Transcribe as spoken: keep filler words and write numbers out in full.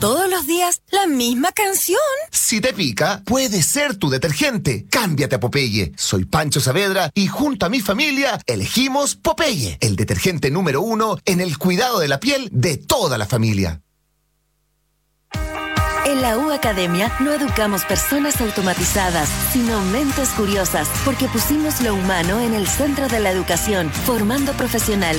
todos los días la misma canción. Si te pica, puede ser tu detergente. Cámbiate a Popeye. Soy Pancho Saavedra y junto a mi familia elegimos Popeye, el detergente número uno en el cuidado de la piel de toda la familia. En la U Academia no educamos personas automatizadas, sino mentes curiosas, porque pusimos lo humano en el centro de la educación, formando profesionales